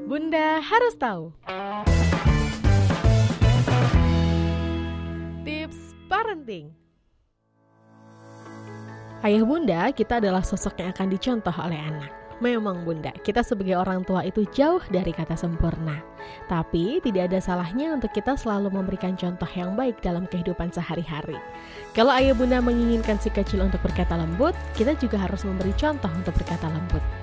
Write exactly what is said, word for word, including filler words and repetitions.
Bunda harus tahu. Tips parenting. Ayah bunda, kita adalah sosok yang akan dicontoh oleh anak. Memang bunda, kita sebagai orang tua itu jauh dari kata sempurna. Tapi tidak ada salahnya untuk kita selalu memberikan contoh yang baik dalam kehidupan sehari-hari. Kalau ayah bunda menginginkan si kecil untuk berkata lembut, kita juga harus memberi contoh untuk berkata lembut.